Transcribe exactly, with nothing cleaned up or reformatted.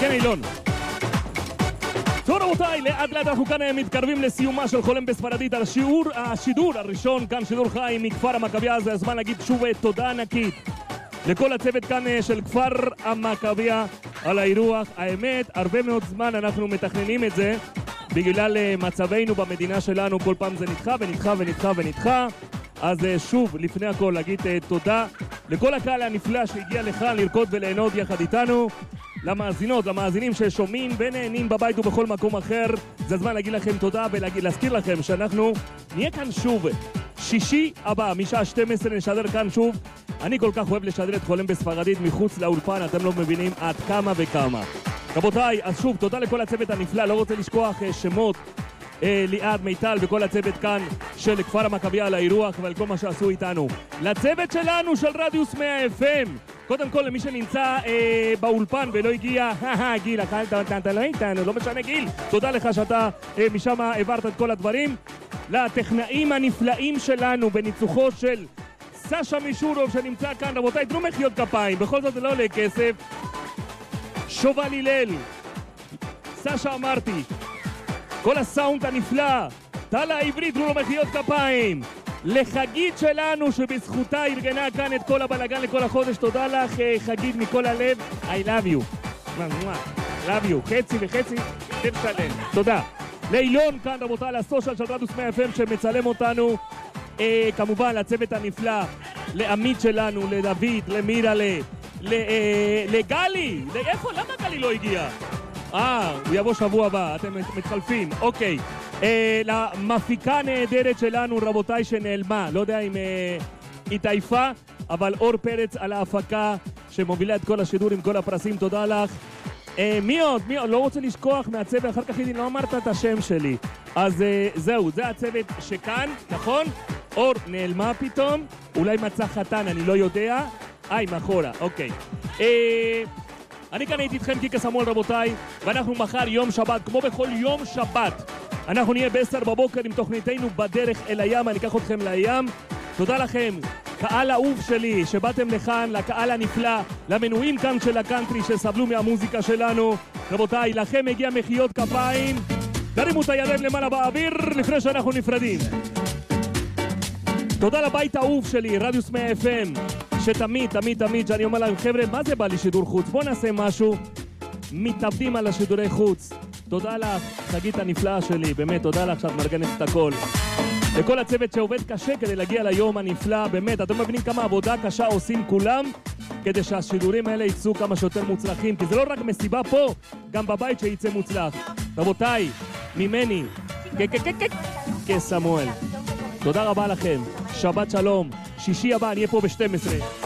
כן, אילון. טוב רבותיי, לאט לאט אנחנו כאן מתקרבים לסיומה של חולם בספרדית על השיעור, השידור הראשון, כאן שידור חי מכפר המכביה. זה הזמן להגיד שוב תודה ענקית לכל הצוות כאן של כפר המכביה על האירוח. האמת, הרבה מאוד זמן אנחנו מתכננים את זה בגלל מצבנו במדינה שלנו, כל פעם זה נדחה ונדחה ונדחה ונדחה. אז שוב, לפני הכל, להגיד תודה לכל הקהל הנפלא שהגיע לכאן לרקוד וליהנות יחד איתנו, למאזינות, למאזינים ששומעים ונהנים בבית ובכל מקום אחר. זה הזמן להגיד לכם תודה ולהזכיר לכם שאנחנו נהיה כאן שוב שישי הבא, משעה שתים עשרה נשדר כאן שוב. אני כל כך אוהב לשדר את חולם בספרדית מחוץ לאולפן, אתם לא מבינים עד כמה וכמה. רבותיי, אז שוב, תודה לכל הצוות הנפלא, לא רוצה לשכוח שמות, אה, ליעד, מיטל וכל הצוות כאן של כפר המכביה על האירוח ועל כל מה שעשו איתנו. לצוות שלנו של רדיוס מאה אף אם, קודם כל למי שנמצא אה, באולפן ולא הגיע, גיל, אתה לא איתנו, לא משנה גיל, תודה לך שאתה אה, משם העברת את כל הדברים. לטכנאים הנפלאים שלנו בניצוחו של סשה מישורוב שנמצא כאן, רבותיי, תנו מחיאות כפיים, בכל זאת זה לא עולה כסף. שובל הלל, סשה אמרתי, כל הסאונד הנפלא, טלה העברית, תנו לו מחיאות כפיים. לחגית שלנו שבזכותה ארגנה כאן את כל הבלגן לכל החודש, תודה לך חגית מכל הלב, I love you, love you, חצי וחצי, לב שלם, תודה. לאילון כאן רבותיי, לסושיאל של רדיוס מאה אף אם שמצלם אותנו, אה, כמובן לצוות הנפלא, לעמית שלנו, לדוד, למירה, ל, ל, אה, לגלי, לאיפה, למה גלי לא הגיע? אה, הוא יבוא שבוע הבא, אתם מתחלפים, אוקיי. אה, למפיקה הנהדרת שלנו רבותיי שנעלמה, לא יודע אם אה, היא טייפה, אבל אור פרץ על ההפקה שמובילה את כל השידור עם כל הפרסים, תודה לך. אה, מי עוד? מי עוד? לא רוצה לשכוח מהצוות, אחר כך לא אמרת את השם שלי. אז אה, זהו, זה הצוות שכאן, נכון? אור נעלמה פתאום, אולי מצא חתן, אני לא יודע. איי, מאחורה, אוקיי. אה... אני כאן הייתי איתכם קיקה סמואל רבותיי, ואנחנו מחר יום שבת, כמו בכל יום שבת, אנחנו נהיה בעשר בבוקר עם תוכניתנו בדרך אל הים, אני אקח אתכם לים. תודה לכם, קהל האהוב שלי, שבאתם לכאן, לקהל הנפלא, למנויים כאן של הקאנטרי שסבלו מהמוזיקה שלנו. רבותיי, לכם הגיע מחיאות כפיים, תרימו את הידיים למעלה באוויר לפני שאנחנו נפרדים. תודה לבית האהוב שלי, רדיוס מאה אף אם, שתמיד, תמיד, תמיד, שאני אומר להם, חבר'ה, מה זה בא לי שידור חוץ? בוא נעשה משהו. מתאבדים על השידורי חוץ. תודה לך, חגית הנפלאה שלי, באמת, תודה לך שאת מרגנת את הכל. לכל הצוות שעובד קשה כדי להגיע ליום הנפלא, באמת, אתם מבינים כמה עבודה קשה עושים כולם, כדי שהשידורים האלה יצאו כמה שיותר מוצלחים, כי זה לא רק מסיבה פה, גם בבית שיצא מוצלח. רבותיי, ממני, כסמואל. תודה רבה לכם, שבת שלום, שישי הבא, אני אהיה פה ב-שתים עשרה.